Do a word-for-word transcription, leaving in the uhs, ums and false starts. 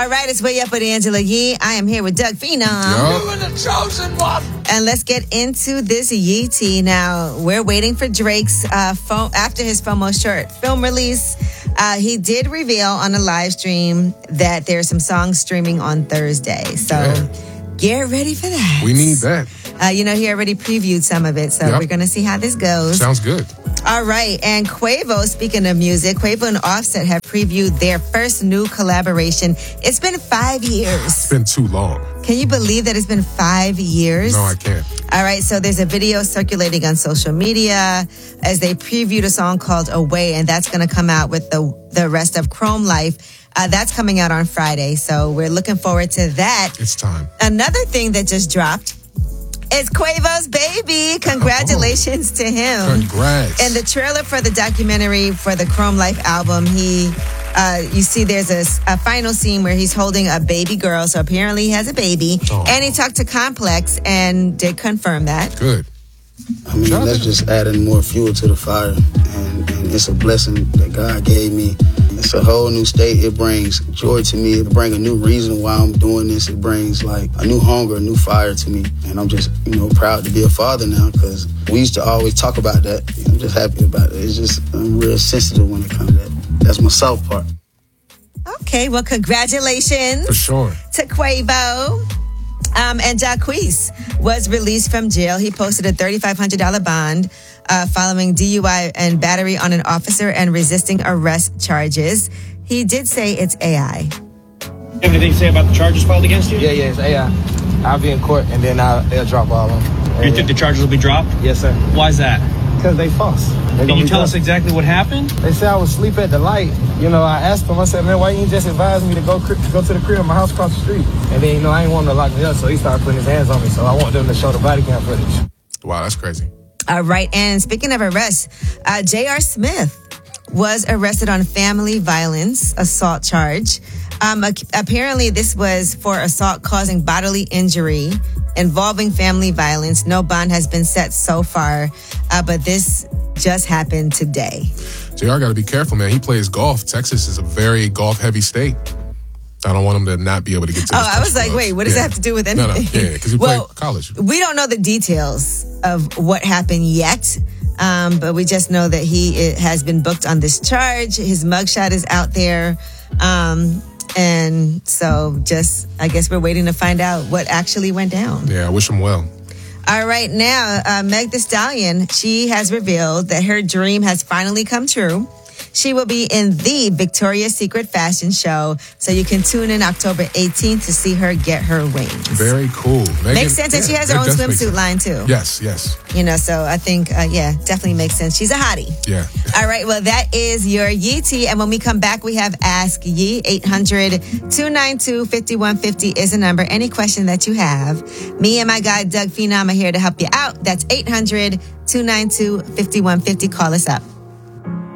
All right, it's Way Up with Angela Yee. I am here with Doug Phenom. You and the chosen one. And let's get into this Yee tea. Now, we're waiting for Drake's, uh, phone, after his FOMO short film release. Uh, he did reveal on a live stream that there's some songs streaming on Thursday. So yeah. Get ready for that. We need that. Uh, you know, he already previewed some of it, so yep. We're going to see how this goes. Sounds good. All right. And Quavo, speaking of music, Quavo and Offset have previewed their first new collaboration. It's been five years. It's been too long. Can you believe that it's been five years? No, I can't. All right. So there's a video circulating on social media as they previewed a song called Away, and that's going to come out with the, the rest of Chrome Life. Uh, that's coming out on Friday. So we're looking forward to that. It's time. Another thing that just dropped is Quavo's baby. Congratulations oh, to him. Congrats. In the trailer for the documentary for the Chrome Life album, he, uh, you see there's a, a final scene where he's holding a baby girl. So apparently he has a baby. Oh. And he talked to Complex and did confirm that. Good. I mean, that's just adding more fuel to the fire. And, and it's a blessing that God gave me. It's a whole new state. It brings joy to me. It brings a new reason why I'm doing this. It brings like a new hunger, a new fire to me. And I'm just, you know, proud to be a father now because we used to always talk about that. I'm just happy about it. It's just, I'm real sensitive when it comes to that. That's my soft part. Okay, well, congratulations. For sure. To Quavo. Um, and Jacquees was released from jail. He posted a three thousand five hundred dollars bond uh, following D U I and battery on an officer and resisting arrest charges. He did say it's A I. Have anything to say about the charges filed against you? Yeah, yeah, it's A I. I'll be in court and then I'll, they'll drop all of them. You yeah. think the charges will be dropped? Yes, sir. Why is that? Because they false. They Can you tell us exactly what happened? They said I was asleep at the light. You know, I asked them, I said, man, why you just advise me to go go to the crib, my house across the street? And then, you know, I ain't want him to lock me up, so he started putting his hands on me. So I want them to show the body cam footage. Wow, that's crazy. All right, and speaking of arrests, uh, J R. Smith was arrested on family violence assault charge. Um, apparently, this was for assault causing bodily injury involving family violence. No bond has been set so far, uh, but this just happened today. J R got to be careful, man. He plays golf. Texas is a very golf-heavy state. I don't want him to not be able to get to. Oh, I was like, clubs. wait, what does yeah. that have to do with anything? No, no, yeah, because he well, played college. We don't know the details of what happened yet, um, but we just know that he it, has been booked on this charge. His mugshot is out there. Um, and so just, I guess we're waiting to find out what actually went down. Yeah, I wish him well. All right, now, uh, Meg Thee Stallion, she has revealed that her dream has finally come true. She will be in the Victoria's Secret fashion show, so you can tune in October eighteenth to see her get her wings. Very cool. Megan, makes sense, yeah, and she has her own swimsuit line, too. Yes, yes. You know, so I think, uh, yeah, definitely makes sense. She's a hottie. Yeah. All right, well, that is your Yee tea, and when we come back, we have Ask Yee. eight hundred, two nine two, five one five zero is the number. Any question that you have, me and my guy, Doug Phenom, are here to help you out. That's eight hundred, two nine two, five one five zero. Call us up.